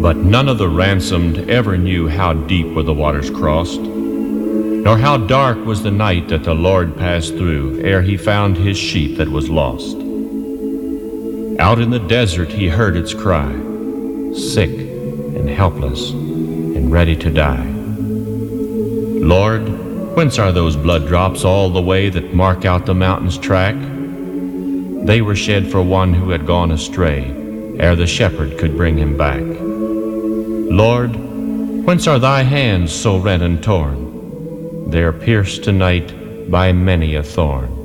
But none of the ransomed ever knew how deep were the waters crossed, nor how dark was the night that the Lord passed through ere he found his sheep that was lost. Out in the desert he heard its cry, sick and helpless and ready to die. Lord, whence are those blood drops all the way that mark out the mountain's track? They were shed for one who had gone astray, ere the shepherd could bring him back. Lord, whence are thy hands so rent and torn? They are pierced tonight by many a thorn.